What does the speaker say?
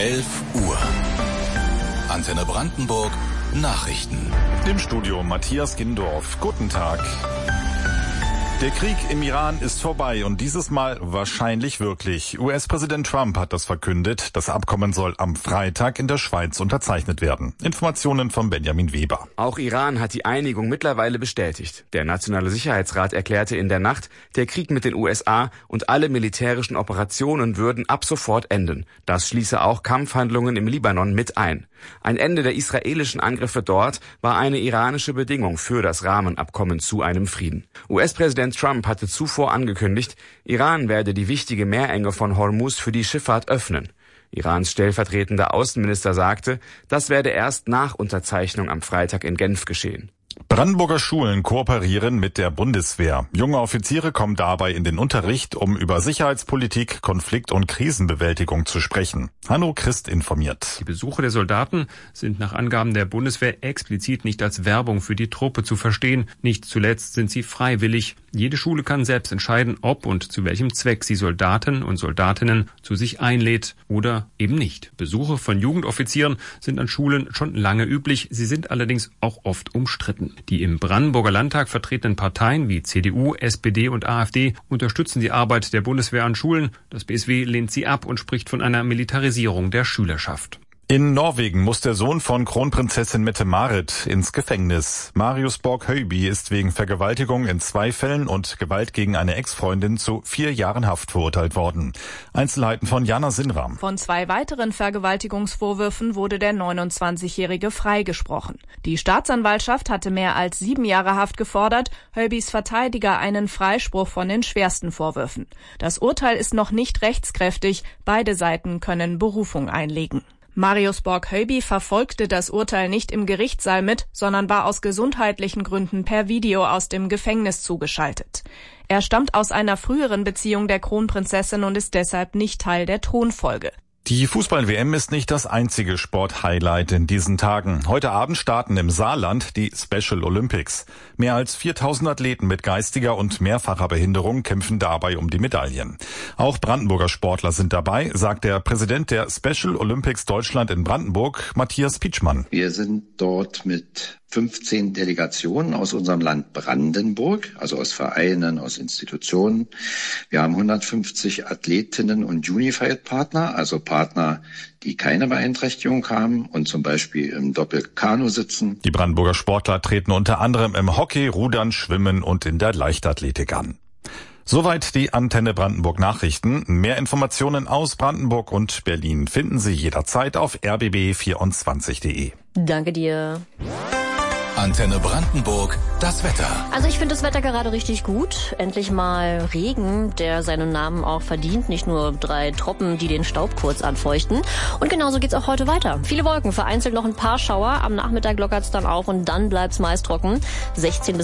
11 Uhr. Antenne Brandenburg Nachrichten. Im Studio Matthias Gindorf. Guten Tag. Der Krieg im Iran ist vorbei und dieses Mal wahrscheinlich wirklich. US-Präsident Trump hat das verkündet. Das Abkommen soll am Freitag in der Schweiz unterzeichnet werden. Informationen von Benjamin Weber. Auch Iran hat die Einigung mittlerweile bestätigt. Der Nationale Sicherheitsrat erklärte in der Nacht, der Krieg mit den USA und alle militärischen Operationen würden ab sofort enden. Das schließe auch Kampfhandlungen im Libanon mit ein. Ein Ende der israelischen Angriffe dort war eine iranische Bedingung für das Rahmenabkommen zu einem Frieden. US-Präsident Trump hatte zuvor angekündigt, Iran werde die wichtige Meerenge von Hormuz für die Schifffahrt öffnen. Irans stellvertretender Außenminister sagte, das werde erst nach Unterzeichnung am Freitag in Genf geschehen. Brandenburger Schulen kooperieren mit der Bundeswehr. Junge Offiziere kommen dabei in den Unterricht, um über Sicherheitspolitik, Konflikt- und Krisenbewältigung zu sprechen. Hanno Christ informiert. Die Besuche der Soldaten sind nach Angaben der Bundeswehr explizit nicht als Werbung für die Truppe zu verstehen. Nicht zuletzt sind sie freiwillig. Jede Schule kann selbst entscheiden, ob und zu welchem Zweck sie Soldaten und Soldatinnen zu sich einlädt oder eben nicht. Besuche von Jugendoffizieren sind an Schulen schon lange üblich. Sie sind allerdings auch oft umstritten. Die im Brandenburger Landtag vertretenen Parteien wie CDU, SPD und AfD unterstützen die Arbeit der Bundeswehr an Schulen. Das BSW lehnt sie ab und spricht von einer Militarisierung der Schülerschaft. In Norwegen muss der Sohn von Kronprinzessin Mette-Marit ins Gefängnis. Marius Borg-Høiby ist wegen Vergewaltigung in 2 Fällen und Gewalt gegen eine Ex-Freundin zu 4 Jahren Haft verurteilt worden. Einzelheiten von Jana Sinram. Von 2 weiteren Vergewaltigungsvorwürfen wurde der 29-Jährige freigesprochen. Die Staatsanwaltschaft hatte mehr als 7 Jahre Haft gefordert, Høibys Verteidiger einen Freispruch von den schwersten Vorwürfen. Das Urteil ist noch nicht rechtskräftig, beide Seiten können Berufung einlegen. Marius Borg-Høiby verfolgte das Urteil nicht im Gerichtssaal mit, sondern war aus gesundheitlichen Gründen per Video aus dem Gefängnis zugeschaltet. Er stammt aus einer früheren Beziehung der Kronprinzessin und ist deshalb nicht Teil der Thronfolge. Die Fußball-WM ist nicht das einzige Sport-Highlight in diesen Tagen. Heute Abend starten im Saarland die Special Olympics. Mehr als 4000 Athleten mit geistiger und mehrfacher Behinderung kämpfen dabei um die Medaillen. Auch Brandenburger Sportler sind dabei, sagt der Präsident der Special Olympics Deutschland in Brandenburg, Matthias Pietschmann. Wir sind dort mit 15 Delegationen aus unserem Land Brandenburg, also aus Vereinen, aus Institutionen. Wir haben 150 Athletinnen und Unified-Partner, also Partner, die keine Beeinträchtigung haben und zum Beispiel im Doppelkanu sitzen. Die Brandenburger Sportler treten unter anderem im Hockey, Rudern, Schwimmen und in der Leichtathletik an. Soweit die Antenne Brandenburg Nachrichten. Mehr Informationen aus Brandenburg und Berlin finden Sie jederzeit auf rbb24.de. Danke dir. Antenne Brandenburg, das Wetter. Also ich finde das Wetter gerade richtig gut. Endlich mal Regen, der seinen Namen auch verdient. Nicht nur 3 Tropfen, die den Staub kurz anfeuchten. Und genauso geht's auch heute weiter. Viele Wolken, vereinzelt noch ein paar Schauer. Am Nachmittag lockert's dann auch und dann bleibt's meist trocken. 16 bis